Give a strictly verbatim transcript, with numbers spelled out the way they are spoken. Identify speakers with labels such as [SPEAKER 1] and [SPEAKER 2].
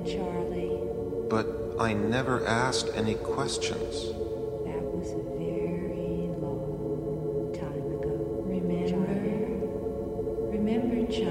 [SPEAKER 1] Charlie.
[SPEAKER 2] But I never asked any questions.
[SPEAKER 1] That was a